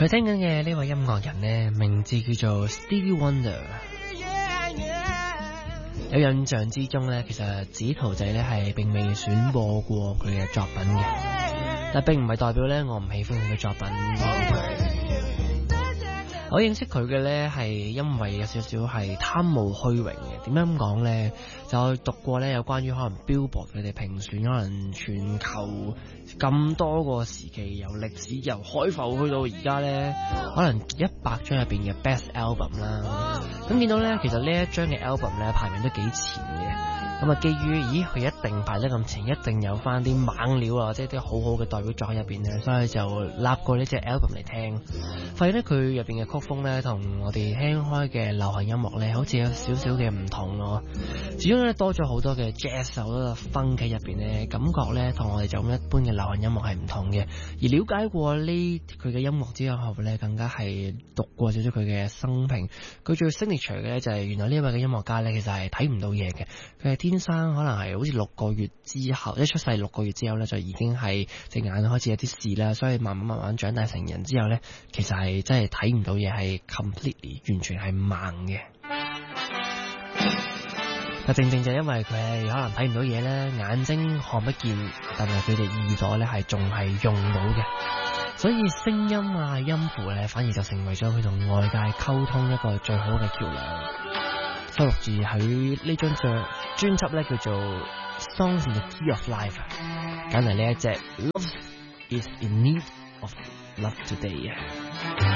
佢聽緊嘅呢位音樂人呢，名字叫做 Stevie Wonder。有印象之中呢，其實紫桃仔呢係並未選播過佢嘅作品嘅，但並唔係代表呢我唔喜歡佢嘅作品。我認識佢嘅呢係因為有少少係貪慕虛榮嘅。點樣咁講呢？就讀過呢有關於可能 Billboard 佢哋評選可能全球咁多個時期，由歷史由海埠去到而家呢，可能100張入邊嘅 Best Album 啦。咁見到呢，其實呢一張嘅 album 呢排名都幾前嘅。咁啊，基於佢一定排得咁前，一定有翻啲猛料啊，即係啲好好嘅代表作喺入邊咧，所以就立過呢隻 album 嚟聽。發現咧佢入邊嘅曲風咧，同我哋聽開嘅流行音樂咧，好似有少少嘅唔同咯。始終咧多咗好多嘅 jazz 好多嘅 funk 喺入邊咧，感覺咧同我哋就咁一般嘅流行音樂係唔同嘅。而了解過呢佢嘅音樂之後咧，更加係讀過少少佢嘅生平。佢最 signature 嘅咧就係原來呢位嘅音樂家咧，其實係睇唔到嘢嘅，佢係天生可能係好似6個月之後，一出世6個月之後咧，就已經係隻眼開始有啲事啦，所以慢慢長大成人之後咧，其實係真係睇唔到嘢，係 completely 完全係盲嘅。但正正就因為佢係可能睇唔到嘢咧，眼睛看不見，但係佢哋耳朵咧係仲係用到嘅，所以聲音啊音符咧反而就成為咗佢同外界溝通一個最好嘅橋樑。收錄住喺呢張專輯咧，叫做 Songs in the Key of Life， 揀嚟呢一隻 Love is in Need of Love Today。